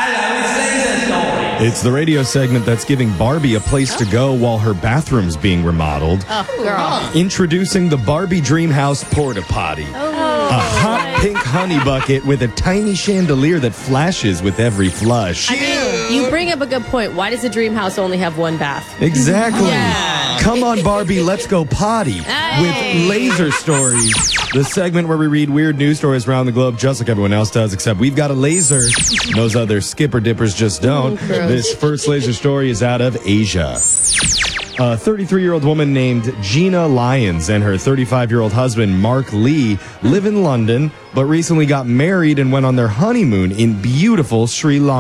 It's the radio segment that's giving Barbie a place to go while her bathroom's being remodeled. Oh, girl. Introducing the Barbie Dream House Porta Potty. A hot pink honey bucket with a tiny chandelier that flashes with every flush. You bring up a good point. Why does a dream house only have one bath? Exactly. Yeah. Come on, Barbie, let's go potty with Laser Stories, the segment where we read weird news stories around the globe just like everyone else does, except we've got a laser. Those other skipper dippers just don't. This first laser story is out of Asia. A 33-year-old woman named Gina Lyons and her 35-year-old husband, Mark Lee, live in London, but recently got married and went on their honeymoon in beautiful Sri Lanka.